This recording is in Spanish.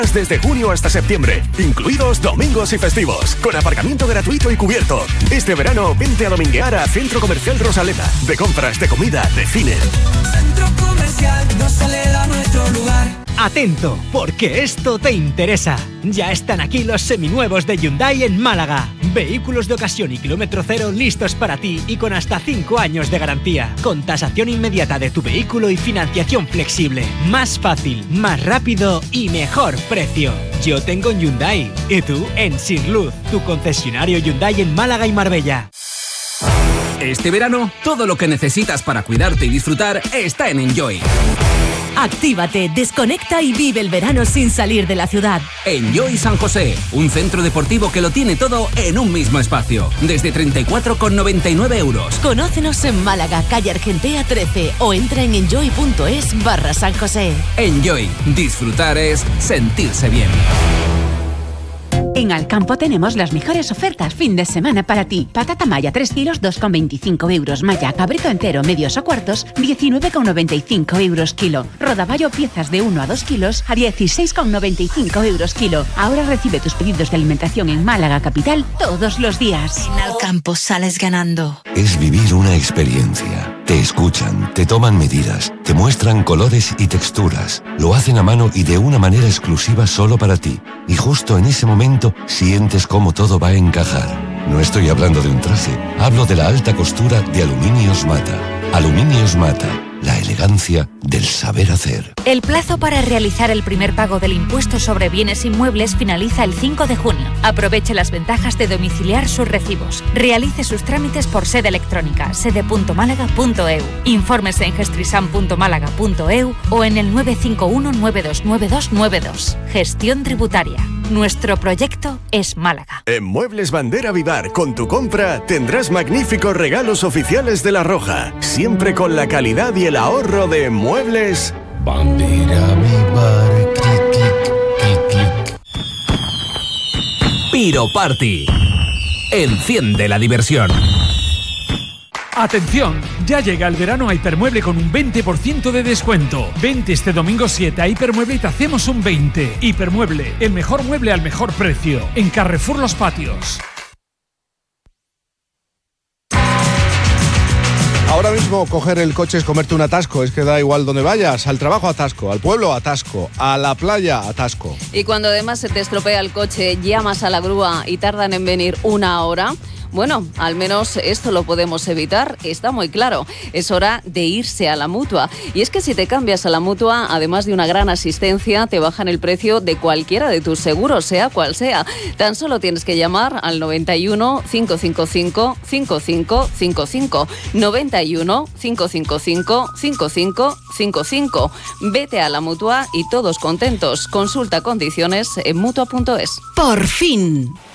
Desde junio hasta septiembre, incluidos domingos y festivos, con aparcamiento gratuito y cubierto. Este verano, vente a dominguear a Centro Comercial Rosaleda. De compras, de comida, de cine. Centro Comercial Rosaleda, nuestro lugar. Atento, porque esto te interesa. Ya están aquí los seminuevos de Hyundai en Málaga. Vehículos de ocasión y kilómetro cero listos para ti y con hasta 5 años de garantía. Con tasación inmediata de tu vehículo y financiación flexible. Más fácil, más rápido y mejor precio. Yo tengo un Hyundai. ¿Y tú? En Sirluz, tu concesionario Hyundai en Málaga y Marbella. Este verano, todo lo que necesitas para cuidarte y disfrutar está en Enjoy. Actívate, desconecta y vive el verano sin salir de la ciudad. Enjoy San José, un centro deportivo que lo tiene todo en un mismo espacio, desde 34,99 euros. Conócenos en Málaga, calle Argentea 13 o entra en enjoy.es/San José. Enjoy, disfrutar es sentirse bien. En Alcampo tenemos las mejores ofertas fin de semana para ti. Patata maya 3 kilos, 2,25 euros. Maya cabrito entero, medios o cuartos, 19,95 euros kilo. Rodaballo piezas de 1 a 2 kilos a 16,95 euros kilo. Ahora recibe tus pedidos de alimentación en Málaga capital todos los días. En Alcampo sales ganando. Es vivir una experiencia. Te escuchan, te toman medidas, te muestran colores y texturas. Lo hacen a mano y de una manera exclusiva solo para ti. Y justo en ese momento sientes cómo todo va a encajar. No estoy hablando de un traje, hablo de la alta costura de Aluminios Mata. Aluminios Mata, la elegancia del saber hacer. El plazo para realizar el primer pago del impuesto sobre bienes inmuebles finaliza el 5 de junio. Aproveche las ventajas de domiciliar sus recibos. Realice sus trámites por sede electrónica, sede.málaga.eu. Infórmese en gestrisan.málaga.eu o en el 951 929292. Gestión tributaria. Nuestro proyecto es Málaga. En Muebles Bandera Vivar, con tu compra tendrás magníficos regalos oficiales de La Roja. Siempre con la calidad y el ahorro de Muebles Bandera Vivar. Clic, clic, clic, clic. Piro Party. Enciende la diversión. ¡Atención! Ya llega el verano a Hipermueble con un 20% de descuento. Vente este domingo 7 a Hipermueble y te hacemos un 20%. Hipermueble, el mejor mueble al mejor precio. En Carrefour Los Patios. Ahora mismo coger el coche es comerte un atasco, es que da igual donde vayas, al trabajo atasco, al pueblo atasco, a la playa atasco. Y cuando además se te estropea el coche, llamas a la grúa y tardan en venir 1 hora. Bueno, al menos esto lo podemos evitar, está muy claro. Es hora de irse a la Mutua. Y es que si te cambias a la Mutua, además de una gran asistencia, te bajan el precio de cualquiera de tus seguros, sea cual sea. Tan solo tienes que llamar al 91 555 5555. 91 555 5555. Vete a la Mutua y todos contentos. Consulta condiciones en Mutua.es. Por fin.